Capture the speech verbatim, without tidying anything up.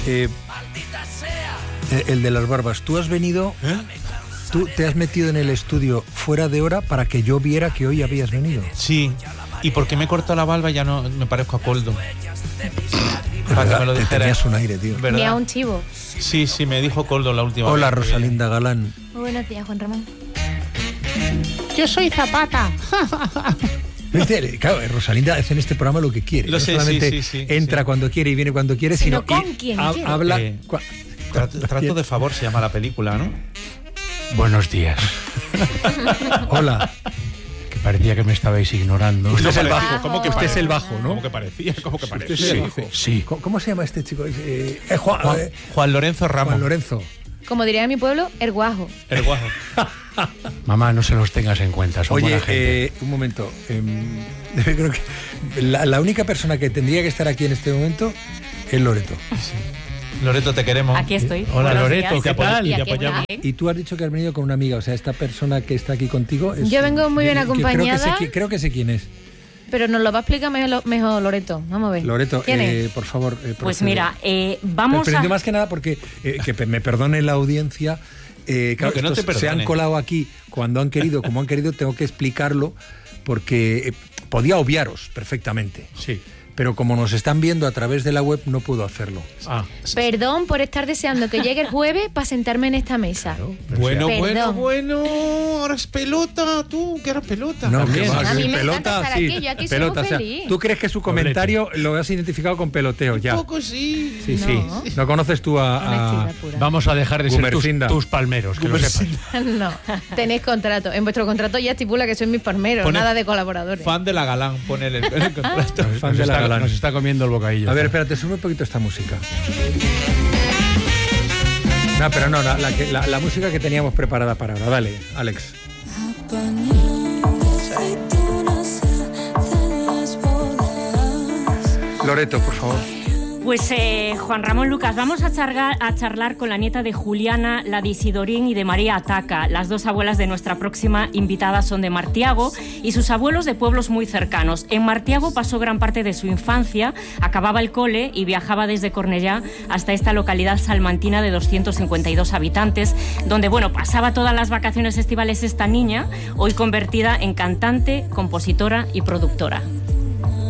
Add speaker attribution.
Speaker 1: Eh, el de las barbas. Tú has venido...
Speaker 2: ¿Eh?
Speaker 1: Tú te has metido en el estudio fuera de hora para que yo viera que hoy habías venido.
Speaker 2: Sí. Y porque me he cortado la barba ya no me parezco a Coldo. Para que me lo
Speaker 1: Te
Speaker 2: dijera.
Speaker 1: tenías un aire, tío.
Speaker 2: ¿Verdad?
Speaker 3: Ni a un chivo.
Speaker 2: Sí, sí, me dijo Coldo la última
Speaker 1: Hola,
Speaker 2: vez.
Speaker 1: Rosalinda Galán.
Speaker 3: Muy buenos días, Juan Ramón.
Speaker 4: Yo soy Zapata.
Speaker 1: Dice, claro, Rosalinda hace en este programa lo que quiere.
Speaker 2: Lo
Speaker 1: no
Speaker 2: sé,
Speaker 1: solamente
Speaker 2: sí, sí, sí,
Speaker 1: entra
Speaker 2: sí.
Speaker 1: cuando quiere y viene cuando quiere, sino,
Speaker 3: Sino con
Speaker 1: y
Speaker 3: quien
Speaker 1: ha-
Speaker 3: quiere.
Speaker 1: habla.
Speaker 2: Eh,
Speaker 1: cua-
Speaker 2: Trato, trato de favor se llama la película, ¿no?
Speaker 4: Buenos días.
Speaker 1: Hola.
Speaker 4: Que parecía que me estabais ignorando.
Speaker 1: Usted es el
Speaker 3: parecía?
Speaker 1: bajo.
Speaker 2: ¿Cómo que
Speaker 1: Usted es
Speaker 2: parecía?
Speaker 1: el bajo, ¿no?
Speaker 2: ¿Cómo que parecía? ¿Cómo que parecía?
Speaker 1: Usted es el
Speaker 2: Sí,
Speaker 1: bajo.
Speaker 2: sí.
Speaker 4: Sí.
Speaker 1: ¿Cómo, cómo se llama este chico? Eh, eh, Juan,
Speaker 2: Juan,
Speaker 1: eh,
Speaker 2: Juan Lorenzo Ramos.
Speaker 1: Juan Lorenzo.
Speaker 3: Como diría en mi pueblo, el guajo.
Speaker 2: El guajo.
Speaker 4: Mamá, no se los tengas en cuenta, son
Speaker 1: Oye,
Speaker 4: buena gente.
Speaker 1: eh, un momento. eh, creo que la, la única persona que tendría que estar aquí en este momento es Loreto.
Speaker 2: Loreto, te queremos.
Speaker 5: Aquí estoy.
Speaker 4: Hola,
Speaker 5: Buenos
Speaker 4: Loreto,
Speaker 5: días.
Speaker 4: ¿qué tal?
Speaker 5: Y
Speaker 2: Te
Speaker 5: aquí
Speaker 2: apoyamos.
Speaker 5: muy bien.
Speaker 1: Y tú has dicho que has venido con una amiga, o sea, esta persona que está aquí contigo es...
Speaker 3: Yo vengo muy bien
Speaker 1: que- que
Speaker 3: acompañada.
Speaker 1: Creo que, sé, qui- creo que sé quién es.
Speaker 3: Pero nos lo va a explicar mejor, mejor Loreto. Vamos a ver.
Speaker 1: Loreto,
Speaker 3: ¿Quién
Speaker 1: eh,
Speaker 3: es?
Speaker 1: por favor. eh,
Speaker 5: Pues
Speaker 1: procede.
Speaker 5: mira, eh, vamos
Speaker 1: pero, pero
Speaker 5: a...
Speaker 1: más que nada porque, eh, que pe- me perdone la audiencia, eh, claro,
Speaker 2: No, que no
Speaker 1: estos
Speaker 2: te
Speaker 1: se han
Speaker 2: perdone.
Speaker 1: colado aquí cuando han querido, como han querido, tengo que explicarlo porque eh, podía obviaros perfectamente.
Speaker 4: Sí.
Speaker 1: Pero como nos están viendo a través de la web, no puedo hacerlo.
Speaker 4: Ah,
Speaker 3: Perdón por estar deseando que llegue el jueves para sentarme en esta mesa.
Speaker 2: Bueno,
Speaker 3: Perdón.
Speaker 2: bueno, bueno. Ahora es pelota, tú, que eras pelota.
Speaker 1: No,
Speaker 4: También.
Speaker 1: que va,
Speaker 3: A
Speaker 1: que
Speaker 3: mí me
Speaker 1: pelota,
Speaker 3: encanta estar
Speaker 1: sí,
Speaker 3: aquí, yo aquí soy
Speaker 1: pelota,
Speaker 3: muy
Speaker 1: o sea,
Speaker 3: feliz.
Speaker 1: ¿tú crees que su comentario lo has identificado con peloteo ya?
Speaker 2: Un poco sí.
Speaker 1: Sí,
Speaker 3: No.
Speaker 1: sí. No conoces tú a... a-
Speaker 3: Honestidad pura.
Speaker 4: vamos a dejar de ser tus,
Speaker 1: Gumercinda.
Speaker 4: tus palmeros, que lo sepas.
Speaker 3: No, tenéis contrato. En vuestro contrato ya estipula que sois mis palmeros,
Speaker 2: Pone
Speaker 3: nada de colaboradores.
Speaker 2: Fan de la Galán, pone el, el contrato.
Speaker 1: Fan
Speaker 4: Nos
Speaker 1: de la
Speaker 4: está,
Speaker 1: Galán.
Speaker 4: nos está comiendo el bocadillo.
Speaker 1: A ver, espérate, sube un poquito esta música. No, pero no, la, la, que- la- la música que teníamos preparada para ahora. Dale, Alex. Loreto, por favor.
Speaker 5: Pues eh, Juan Ramón Lucas, vamos a charlar, a charlar con la nieta de Juliana, la de Isidorín y de María Ataca. Las dos abuelas de nuestra próxima invitada son de Martiago y sus abuelos de pueblos muy cercanos. En Martiago pasó gran parte de su infancia, acababa el cole y viajaba desde Cornellá hasta esta localidad salmantina de doscientos cincuenta y dos habitantes, donde bueno, pasaba todas las vacaciones estivales esta niña, hoy convertida en cantante, compositora y productora.